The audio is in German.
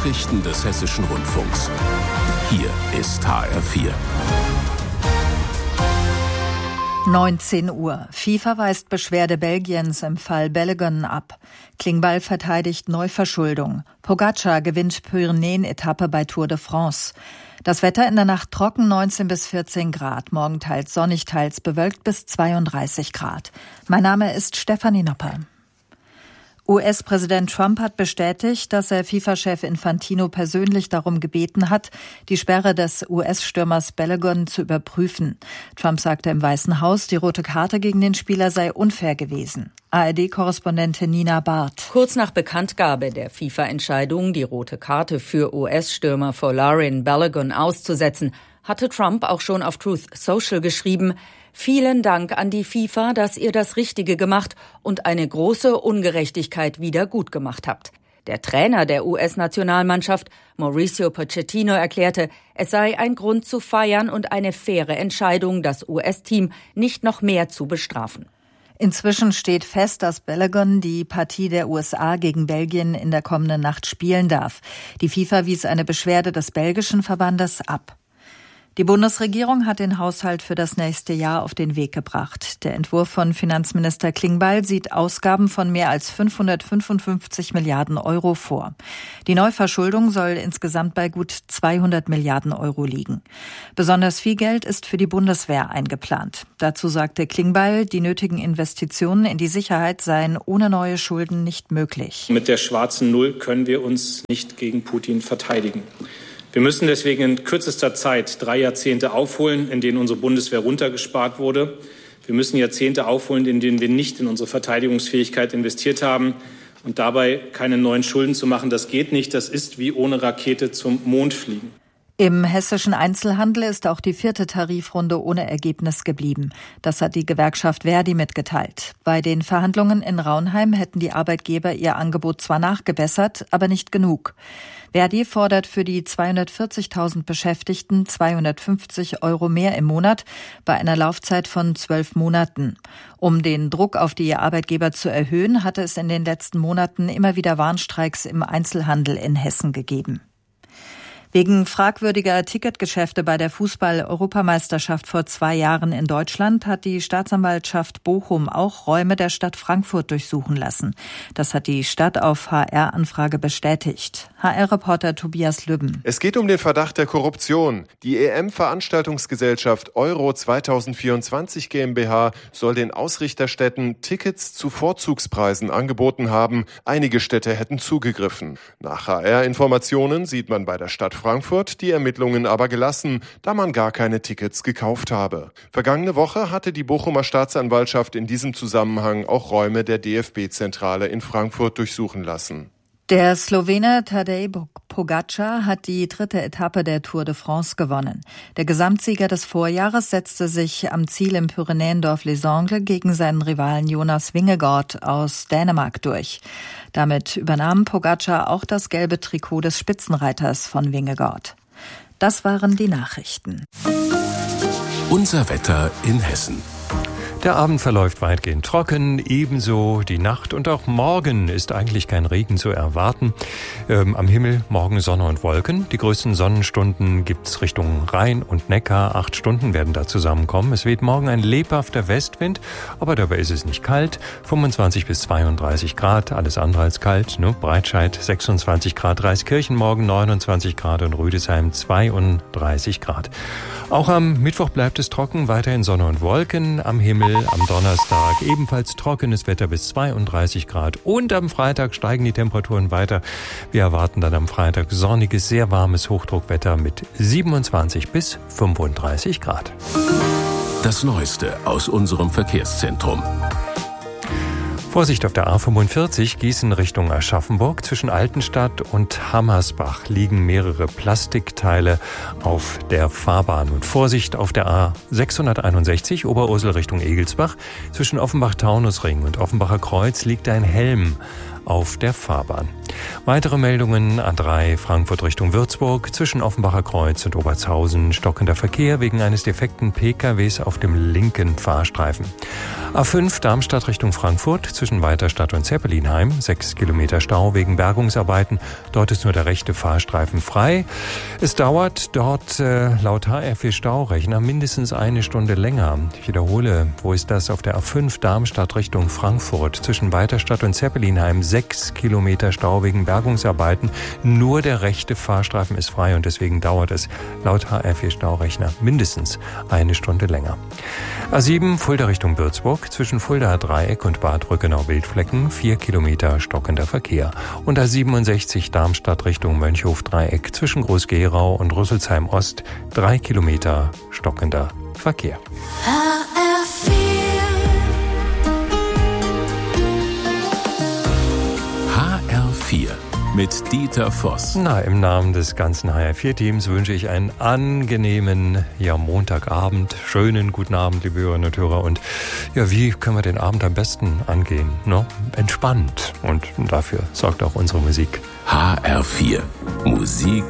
Nachrichten des Hessischen Rundfunks. Hier ist HR4. 19 Uhr. FIFA weist Beschwerde Belgiens im Fall Balogun ab. Klingbeil verteidigt Neuverschuldung. Pogacar gewinnt Pyrenäen-Etappe bei Tour de France. Das Wetter in der Nacht trocken, 19 bis 14 Grad. Morgen teils sonnig, teils bewölkt bis 32 Grad. Mein Name ist Stefanie Nopper. US-Präsident Trump hat bestätigt, dass er FIFA-Chef Infantino persönlich darum gebeten hat, die Sperre des US-Stürmers Balogun zu überprüfen. Trump sagte im Weißen Haus, die rote Karte gegen den Spieler sei unfair gewesen. ARD-Korrespondentin Nina Barth. Kurz nach Bekanntgabe der FIFA-Entscheidung, die rote Karte für US-Stürmer Folarin Balogun auszusetzen, hatte Trump auch schon auf Truth Social geschrieben: Vielen Dank an die FIFA, dass ihr das Richtige gemacht und eine große Ungerechtigkeit wieder gut gemacht habt. Der Trainer der US-Nationalmannschaft, Mauricio Pochettino, erklärte, es sei ein Grund zu feiern und eine faire Entscheidung, das US-Team nicht noch mehr zu bestrafen. Inzwischen steht fest, dass Balogun die Partie der USA gegen Belgien in der kommenden Nacht spielen darf. Die FIFA wies eine Beschwerde des belgischen Verbandes ab. Die Bundesregierung hat den Haushalt für das nächste Jahr auf den Weg gebracht. Der Entwurf von Finanzminister Klingbeil sieht Ausgaben von mehr als 555 Milliarden Euro vor. Die Neuverschuldung soll insgesamt bei gut 200 Milliarden Euro liegen. Besonders viel Geld ist für die Bundeswehr eingeplant. Dazu sagte Klingbeil, die nötigen Investitionen in die Sicherheit seien ohne neue Schulden nicht möglich. Mit der schwarzen Null können wir uns nicht gegen Putin verteidigen. Wir müssen deswegen in kürzester Zeit 3 Jahrzehnte aufholen, in denen unsere Bundeswehr runtergespart wurde. Wir müssen Jahrzehnte aufholen, in denen wir nicht in unsere Verteidigungsfähigkeit investiert haben. Und dabei keine neuen Schulden zu machen, das geht nicht. Das ist wie ohne Rakete zum Mond fliegen. Im hessischen Einzelhandel ist auch die 4. Tarifrunde ohne Ergebnis geblieben. Das hat die Gewerkschaft Verdi mitgeteilt. Bei den Verhandlungen in Raunheim hätten die Arbeitgeber ihr Angebot zwar nachgebessert, aber nicht genug. Verdi fordert für die 240.000 Beschäftigten 250 € mehr im Monat bei einer Laufzeit von 12 Monaten. Um den Druck auf die Arbeitgeber zu erhöhen, hatte es in den letzten Monaten immer wieder Warnstreiks im Einzelhandel in Hessen gegeben. Wegen fragwürdiger Ticketgeschäfte bei der Fußball-Europameisterschaft vor 2 Jahren in Deutschland hat die Staatsanwaltschaft Bochum auch Räume der Stadt Frankfurt durchsuchen lassen. Das hat die Stadt auf HR-Anfrage bestätigt. HR-Reporter Tobias Lübben. Es geht um den Verdacht der Korruption. Die EM-Veranstaltungsgesellschaft Euro 2024 GmbH soll den Ausrichterstädten Tickets zu Vorzugspreisen angeboten haben. Einige Städte hätten zugegriffen. Nach HR-Informationen sieht man bei der Stadt Frankfurt die Ermittlungen aber gelassen, da man gar keine Tickets gekauft habe. Vergangene Woche hatte die Bochumer Staatsanwaltschaft in diesem Zusammenhang auch Räume der DFB-Zentrale in Frankfurt durchsuchen lassen. Der Slowene Tadej Pogacar hat die 3. Etappe der Tour de France gewonnen. Der Gesamtsieger des Vorjahres setzte sich am Ziel im Pyrenäendorf Les Angles gegen seinen Rivalen Jonas Vingegaard aus Dänemark durch. Damit übernahm Pogacar auch das gelbe Trikot des Spitzenreiters von Vingegaard. Das waren die Nachrichten. Unser Wetter in Hessen. Der Abend verläuft weitgehend trocken, ebenso die Nacht und auch morgen ist eigentlich kein Regen zu erwarten. Am Himmel morgen Sonne und Wolken. Die größten Sonnenstunden gibt's Richtung Rhein und Neckar. 8 Stunden werden da zusammenkommen. Es weht morgen ein lebhafter Westwind, aber dabei ist es nicht kalt. 25 bis 32 Grad, alles andere als kalt. Breitscheid 26 Grad, Reiskirchen morgen 29 Grad und Rüdesheim 32 Grad. Auch am Mittwoch bleibt es trocken, weiterhin Sonne und Wolken. Am Himmel am Donnerstag ebenfalls trockenes Wetter bis 32 Grad. Und am Freitag steigen die Temperaturen weiter. Wir erwarten dann am Freitag sonniges, sehr warmes Hochdruckwetter mit 27 bis 35 Grad. Das Neueste aus unserem Verkehrszentrum. Vorsicht auf der A45 Gießen Richtung Aschaffenburg. Zwischen Altenstadt und Hammersbach liegen mehrere Plastikteile auf der Fahrbahn. Und Vorsicht auf der A661 Oberursel Richtung Egelsbach. Zwischen Offenbach-Taunusring und Offenbacher Kreuz liegt ein Helm auf der Fahrbahn. Weitere Meldungen: A3 Frankfurt Richtung Würzburg, zwischen Offenbacher Kreuz und Obertshausen stockender Verkehr wegen eines defekten PKWs auf dem linken Fahrstreifen. A5 Darmstadt Richtung Frankfurt, zwischen Weiterstadt und Zeppelinheim, 6 Kilometer Stau wegen Bergungsarbeiten. Dort ist nur der rechte Fahrstreifen frei. Es dauert dort laut HR4 Staurechner mindestens eine Stunde länger. Ich wiederhole, wo ist das? Auf der A5 Darmstadt Richtung Frankfurt, zwischen Weiterstadt und Zeppelinheim, 6 Kilometer Stau wegen Bergungsarbeiten. Nur der rechte Fahrstreifen ist frei und deswegen dauert es laut HR4 Staurechner mindestens eine Stunde länger. A7 Fulda Richtung Würzburg, zwischen Fuldaer Dreieck und Bad Rückenau-Wildflecken, 4 Kilometer stockender Verkehr. Und A67 Darmstadt Richtung Mönchhof-Dreieck, zwischen Groß-Gerau und Rüsselsheim Ost, 3 Kilometer stockender Verkehr. HR4 mit Dieter Voss. Na, im Namen des ganzen HR4-Teams wünsche ich einen angenehmen Montagabend. Schönen guten Abend, liebe Hörerinnen und Hörer. Und ja, wie können wir den Abend am besten angehen? No? Entspannt. Und dafür sorgt auch unsere Musik. HR4 Musik